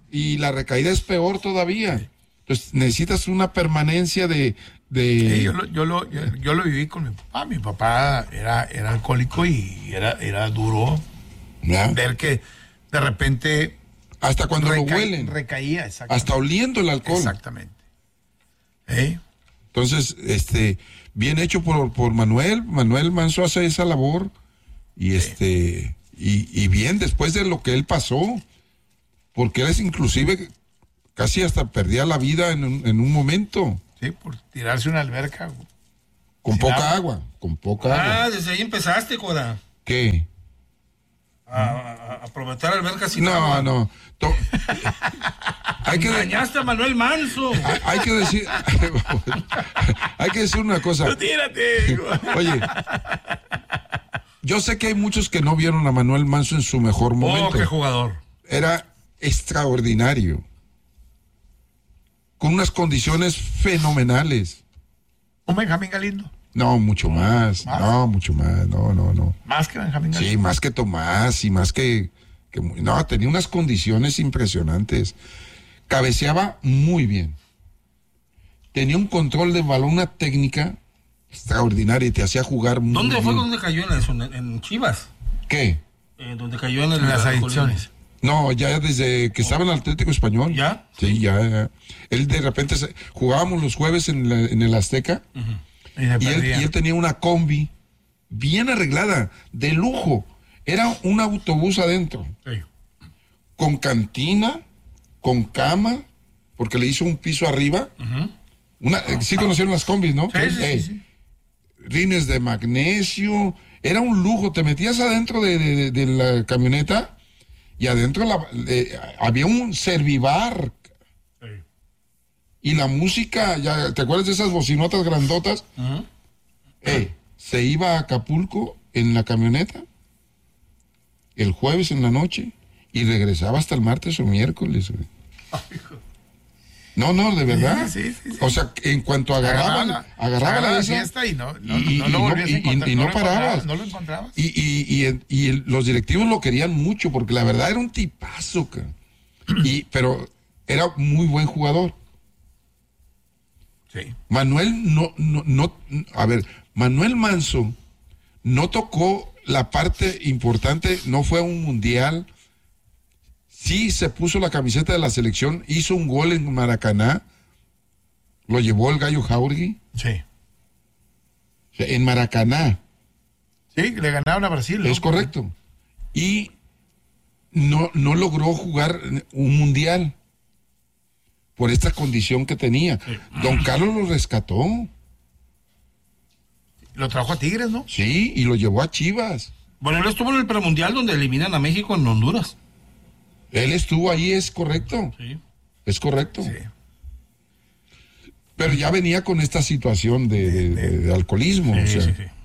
y la recaída es peor todavía. Entonces necesitas una permanencia de... Sí, yo lo viví con mi papá. Mi papá era alcohólico y era duro ¿Ya? ver que de repente Hasta cuando lo huelen. recaía, exactamente. Hasta oliendo el alcohol. Exactamente. Entonces, bien hecho por Manuel. Manuel Manso hace esa labor y y bien después de lo que él pasó, porque él es inclusive casi hasta perdía la vida en un momento. Sí, por tirarse una alberca. Con poca agua. Desde ahí empezaste, Coda. ¿Qué? A aprovechar albercas sin agua. No. Engañaste a Manuel Manso. Hay que decir una cosa. Tírate. Oye, yo sé que hay muchos que no vieron a Manuel Manso en su mejor momento. Qué jugador. Era extraordinario, con unas condiciones fenomenales. ¿Un Benjamín Galindo? No, mucho más. No, mucho más. No. ¿Más que Benjamín Galindo? Sí, más que Tomás y más que no, tenía unas condiciones impresionantes. Cabeceaba muy bien. Tenía un control de balón, una técnica extraordinaria y te hacía jugar muy bien. ¿Dónde fue donde cayó en eso? ¿En Chivas? ¿Qué? Donde cayó en las adicciones. No, ya desde que estaba en el Atlético Español. ¿Ya? Sí, ya. Él de repente jugábamos los jueves en el Azteca. Uh-huh. Y él tenía una combi bien arreglada, de lujo. Era un autobús adentro. Sí. Con cantina, con cama, porque le hizo un piso arriba. Uh-huh. Sí conocieron las combis, ¿no? Sí. Rines de magnesio. Era un lujo. Te metías adentro de la camioneta y adentro había un servibar. Sí. Y la música, ya, ¿te acuerdas de esas bocinotas grandotas? Uh-huh. Se iba a Acapulco en la camioneta el jueves en la noche y regresaba hasta el martes o miércoles. No, de verdad. Sí. O sea, en cuanto agarraba la fiesta y no parabas. No lo encontrabas. Y los directivos lo querían mucho porque la verdad era un tipazo, pero era muy buen jugador. Sí. Manuel Manuel Manso no tocó la parte importante, no fue a un mundial. Sí se puso la camiseta de la selección, hizo un gol en Maracaná, lo llevó el Gallo Jauregui. Sí. En Maracaná. Sí, le ganaron a Brasil, ¿no? Es correcto. Y no logró jugar un mundial por esta condición que tenía. Sí. Don Carlos lo rescató. Lo trajo a Tigres, ¿no? Sí, y lo llevó a Chivas. Bueno, él estuvo en el premundial donde eliminan a México en Honduras. Él estuvo ahí, es correcto. Sí. Es correcto. Sí. Pero ya venía con esta situación de alcoholismo. Sí.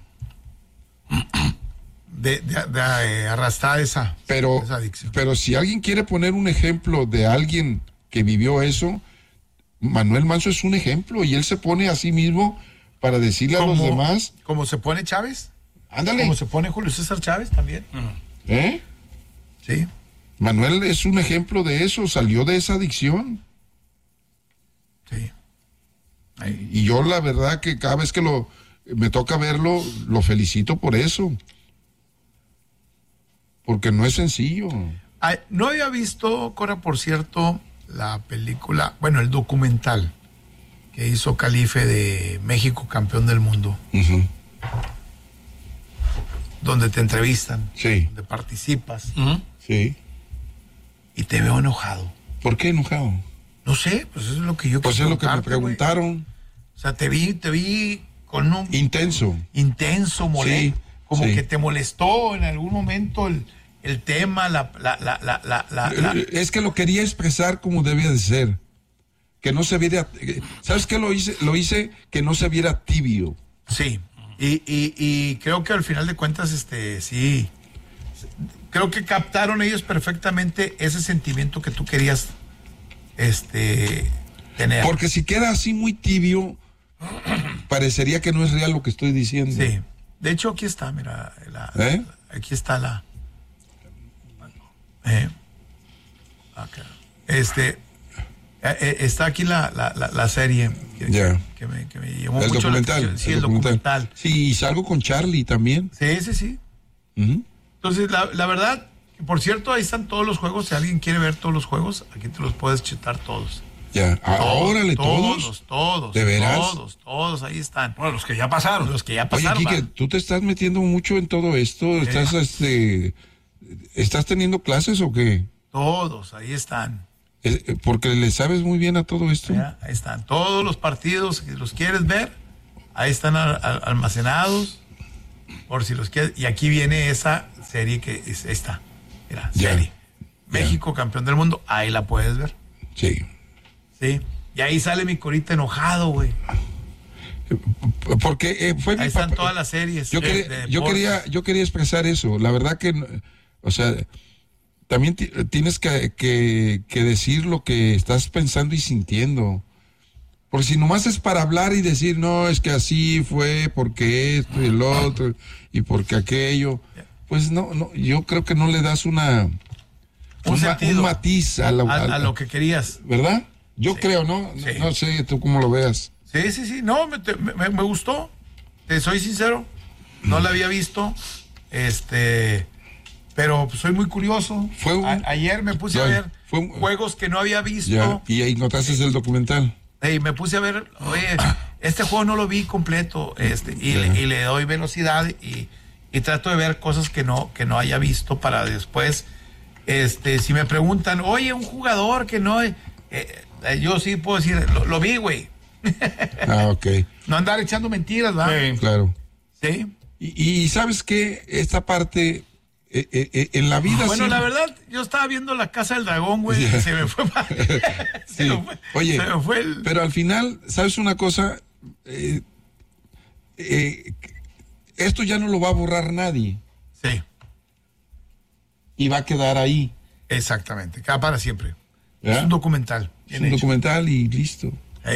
De arrastrar esa adicción. Pero si alguien quiere poner un ejemplo de alguien que vivió eso, Manuel Manso es un ejemplo y él se pone a sí mismo para decirle a los demás. ¿Cómo se pone Chávez? Ándale. ¿Cómo se pone Julio César Chávez también? Sí. Manuel es un ejemplo de eso, salió de esa adicción. Sí. Y yo la verdad que cada vez que me toca verlo, lo felicito por eso. Porque no es sencillo. No había visto, Cora, por cierto, la película, el documental que hizo Calife de México campeón del mundo. Uh-huh. Donde te entrevistan. Sí. Donde participas. Uh-huh. Sí. Y te veo enojado. ¿Por qué enojado? No sé, pues eso es lo que yo Pues es lo que me preguntaron. Güey. O sea, te vi con un... Intenso, molesto. Sí, como sí. que te molestó en algún momento el tema, Es que lo quería expresar como debía de ser. Que no se viera... ¿Sabes qué lo hice? Lo hice que no se viera tibio. Sí. Y creo que al final de cuentas, sí... Creo que captaron ellos perfectamente ese sentimiento que tú querías tener. Porque si queda así muy tibio, parecería que no es real lo que estoy diciendo. Sí. De hecho, aquí está, mira. Aquí está la... Okay. Está aquí la serie Ya. que me llamó El mucho documental. la atención. Sí, el documental. Sí, y salgo con Charlie también. Sí. Ujú. Entonces, la verdad, por cierto, ahí están todos los juegos. Si alguien quiere ver todos los juegos, aquí te los puedes chetar todos. Ya. Órale, todos. Todos. ¿De veras? Todos, ahí están. Bueno, los que ya pasaron. Los que ya Oye, pasaron. Quique, ¿va? tú te estás metiendo mucho en todo esto. ¿Estás teniendo clases o qué? Todos, ahí están. Porque le sabes muy bien a todo esto. Ya, ahí están. Todos los partidos, si los quieres ver, ahí están almacenados. Por si los quieres. Y aquí viene esa serie que es esta. Mira, Ya. serie. México, campeón del mundo. Ahí la puedes ver. Sí. Sí. Y ahí sale mi Corita enojado, güey. Porque fue mi Ahí están papá. todas las series. Yo quería expresar eso. La verdad que, o sea, también tienes que decir lo que estás pensando y sintiendo. Porque si nomás es para hablar y decir, no, es que así fue, porque esto y el otro, y porque aquello, pues no, yo creo que no le das un matiz a lo que querías. ¿Verdad? Yo creo, ¿no? Sí. No sé, tú cómo lo veas. Sí. No, me gustó. Te soy sincero. No la había visto. Pero pues, soy muy curioso. Ayer me puse a ver juegos que no había visto. Ya, y ahí notaste el documental. Y me puse a ver, oye, este juego no lo vi completo, y le doy velocidad y trato de ver cosas que no haya visto para después, si me preguntan, oye, un jugador que no, yo sí puedo decir, lo vi, güey. Ok. No andar echando mentiras, ¿verdad? Sí. Claro. Sí. Y ¿sabes qué? Esta parte, en la vida... Bueno, sí, la verdad, yo estaba viendo La Casa del Dragón, güey, y se me fue sí. Oye, se me fue el... pero al final, ¿sabes una cosa? Esto ya no lo va a borrar nadie Sí, y va a quedar ahí. exactamente, queda para siempre. ¿Ya? Es un documental. Es bien un hecho. documental y listo.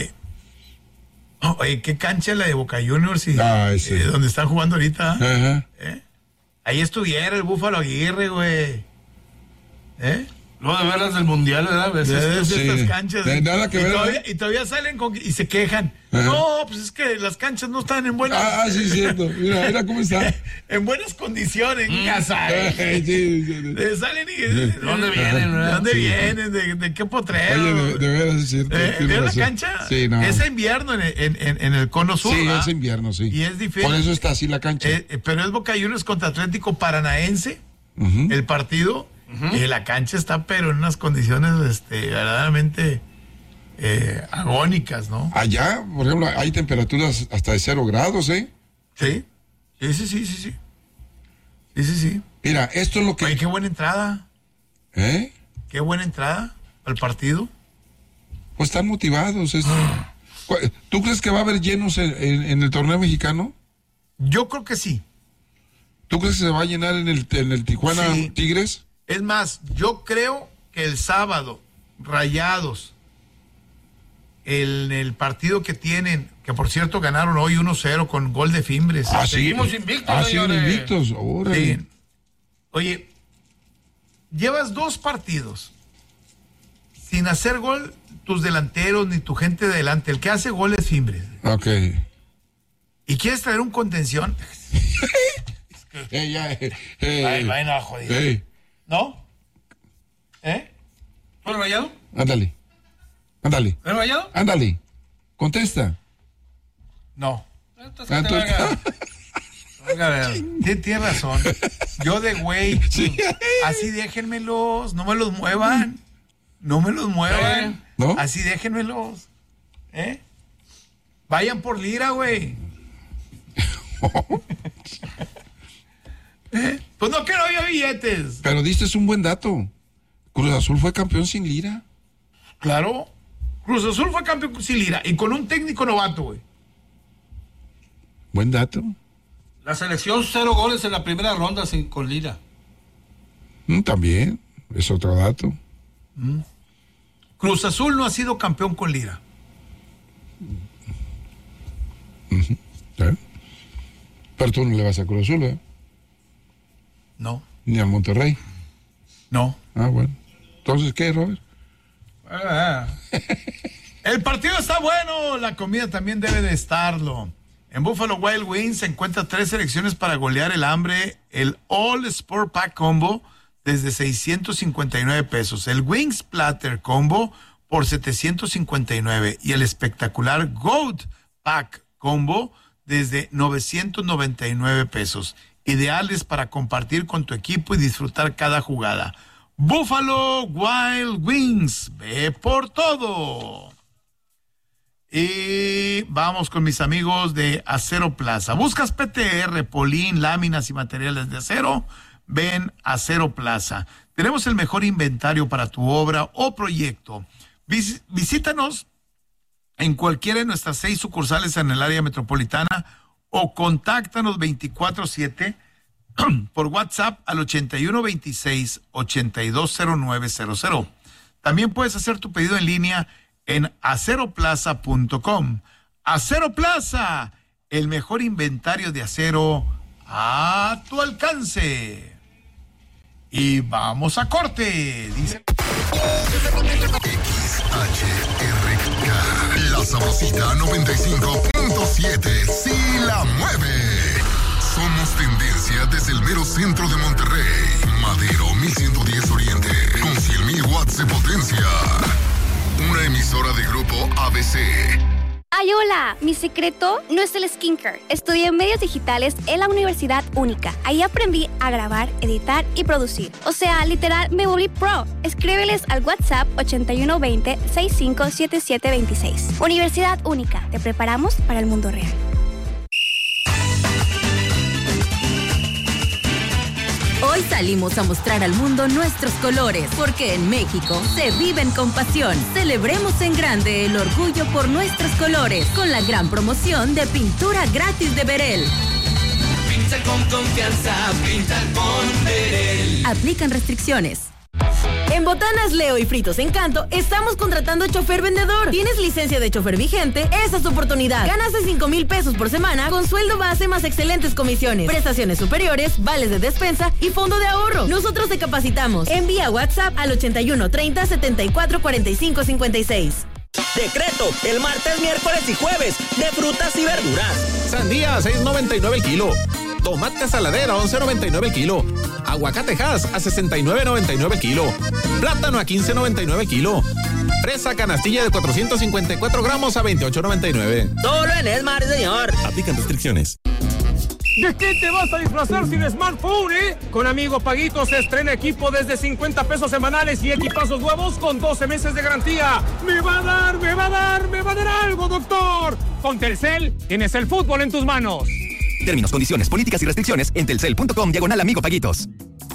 Oye, qué cancha la de Boca Juniors y Sí. donde están jugando ahorita. Ajá. Ahí estuviera el Búfalo Aguirre, güey. No, de veras del mundial, ¿verdad? ¿Ves esto? Sí. Estas canchas. Nada que ver, Y todavía salen y se quejan. Ajá. No, pues es que las canchas no están en buenas. Sí, cierto. Mira cómo está. En buenas condiciones, casa. Sí. Salen y. ¿De dónde vienen, ¿De verdad? dónde Sí. vienen? ¿De qué potrero? Oye, de veras es cierto. tienes ¿Vieron la razón. cancha? Sí, no. Es invierno en el cono sur. Sí, ¿verdad? es invierno, sí. Y es difícil. Por eso está así la cancha. Pero es Boca Juniors contra Atlético Paranaense. Ujú. El partido. La cancha está, pero en unas condiciones verdaderamente agónicas, ¿no? Allá, por ejemplo, hay temperaturas hasta de 0 grados, ¿eh? Sí. Sí. Mira, esto es lo Oye, que... qué buena entrada. ¿Eh? Qué buena entrada al partido. Pues están motivados. ¿Tú crees que va a haber llenos en el torneo mexicano? Yo creo que sí. ¿Tú crees que se va a llenar en el Tijuana Sí. Tigres? Es más, yo creo que el sábado, Rayados, en el partido que tienen, que por cierto ganaron hoy 1-0 con gol de Fimbres. Seguimos invictos, Siguen señores. invictos. Órale. Sí. Oye, llevas 2 partidos sin hacer gol tus delanteros ni tu gente de delante. El que hace gol es Fimbres. Ok. ¿Y quieres traer un contención? Vayan a joder. ¿No? ¿Fue el Rayado? Ándale. ¿Fue el Rayado? Ándale. Contesta. No. Entonces, Ah, que te tú- valga. A ver, tienes razón. Yo de güey. Sí. Así déjenmelos. No me los muevan. No me los muevan. ¿No? Así déjenmelos. Vayan por Lira, güey. Pues no, que no había billetes. Pero diste un buen dato. Cruz Azul fue campeón sin Lira. Claro. Cruz Azul fue campeón sin Lira y con un técnico novato, güey. Buen dato. La selección 0 goles en la primera ronda con Lira. También. Es otro dato. Cruz Azul no ha sido campeón con Lira. Pero tú no le vas a Cruz Azul, ¿eh? No. Ni a Monterrey. No. Bueno. Entonces, ¿qué, Robert? El partido está bueno, la comida también debe de estarlo. En Buffalo Wild Wings se encuentra 3 selecciones para golear el hambre. El All Sport Pack Combo desde 659 pesos. El Wings Platter Combo por 759. Y el espectacular Goat Pack Combo desde 999 pesos. Ideales para compartir con tu equipo y disfrutar cada jugada. Buffalo Wild Wings, ve por todo. Y vamos con mis amigos de Acero Plaza. ¿Buscas PTR, polín, láminas y materiales de acero? Ven a Acero Plaza. Tenemos el mejor inventario para tu obra o proyecto. Visítanos en cualquiera de nuestras 6 sucursales en el área metropolitana o contáctanos 24/7 por WhatsApp al 8126-820900. También puedes hacer tu pedido en línea en aceroplaza.com. Acero Plaza, el mejor inventario de acero a tu alcance. Y vamos a corte, dice. XHRK, la sabrosita 95.7, sí la mueve. Somos tendencia desde el mero centro de Monterrey. Madero 1110 Oriente, con 100,000 watts de potencia. Una emisora de Grupo ABC. ¡Ay, hola! Mi secreto no es el skincare. Estudié medios digitales en la Universidad Única. Ahí aprendí a grabar, editar y producir. O sea, literal, me volví pro. Escríbeles al WhatsApp 8120-657726. Universidad Única. Te preparamos para el mundo real. Hoy salimos a mostrar al mundo nuestros colores, porque en México se viven con pasión. Celebremos en grande el orgullo por nuestros colores, con la gran promoción de pintura gratis de Berel. Pinta con confianza, pinta con Berel. Aplican restricciones. En Botanas Leo y Fritos Encanto estamos contratando chofer vendedor. ¿Tienes licencia de chofer vigente? Esa es tu oportunidad. Ganas de 5,000 pesos por semana con sueldo base más excelentes comisiones, prestaciones superiores, vales de despensa y fondo de ahorro. Nosotros te capacitamos. Envía WhatsApp al 81 30 74 45 56. Decreto, el martes, miércoles y jueves de frutas y verduras. Sandía a $6.99 el kilo. Tomate saladera a $11.99 el kilo. Aguacate Hass a $69.99 el kilo. Plátano a $15.99 el kilo. Fresa canastilla de 454 gramos a $28.99. Solo en Esmar, señor. Aplican restricciones. ¿De qué te vas a disfrazar sin smartphone, Con Amigo Paguito se estrena equipo desde 50 pesos semanales y equipazos nuevos con 12 meses de garantía. ¡Me va a dar algo, doctor! Con Telcel tienes el fútbol en tus manos. Términos, condiciones, políticas y restricciones en telcel.com/Amigo Paguitos.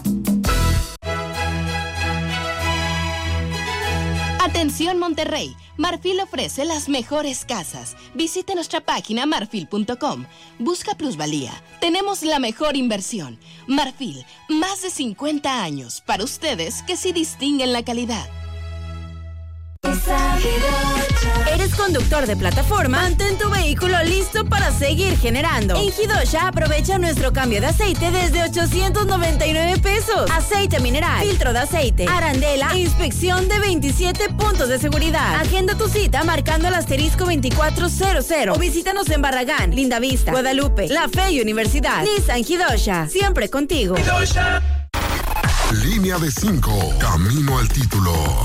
Atención Monterrey, Marfil ofrece las mejores casas. Visite nuestra página marfil.com. Busca plusvalía. Tenemos la mejor inversión. Marfil, más de 50 años para ustedes que sí distinguen la calidad. ¿Eres conductor de plataforma? Mantén tu vehículo listo para seguir generando. En Hidosha aprovecha nuestro cambio de aceite desde 899 pesos. Aceite mineral, filtro de aceite, arandela e inspección de 27 puntos de seguridad. Agenda tu cita marcando el asterisco 2400 o visítanos en Barragán, Lindavista, Guadalupe, La Fe y Universidad. Nissan Hidosha, siempre contigo. Línea de 5, camino al título.